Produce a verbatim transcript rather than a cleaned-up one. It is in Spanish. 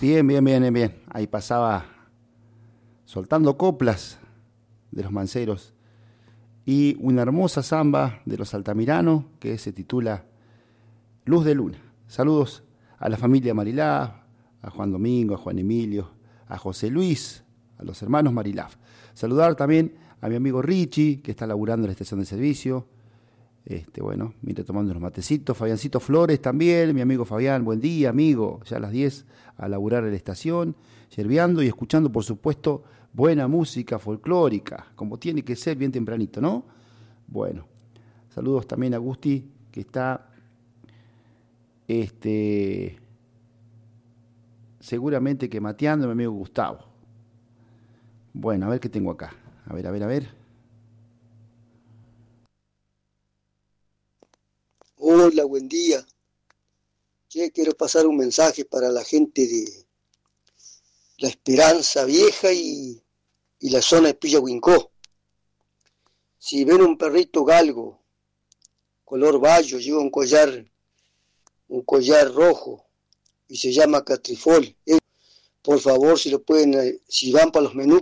Bien, bien, bien, bien. Ahí pasaba soltando coplas de los manceros y una hermosa samba de los altamiranos que se titula Luz de Luna. Saludos a la familia Marilá, a Juan Domingo, a Juan Emilio, a José Luis, a los hermanos Marilaf. Saludar también a mi amigo Richie, que está laburando en la estación de servicio. Este, bueno, mire, tomando unos matecitos. Fabiancito Flores también, mi amigo Fabián, buen día, amigo. Ya a las diez a laburar en la estación, yerbeando y escuchando, por supuesto, buena música folclórica, como tiene que ser bien tempranito, ¿no? Bueno, saludos también a Gusti, que está este, seguramente que mateando, mi amigo Gustavo. Bueno, a ver qué tengo acá. A ver, a ver, a ver. Hola, buen día. Che, quiero pasar un mensaje para la gente de La Esperanza Vieja y, y la zona de Pillahuincó. Si ven un perrito galgo, color bayo, lleva un collar, un collar rojo y se llama Catrifol, eh, por favor, si lo pueden, eh, si van para los menús,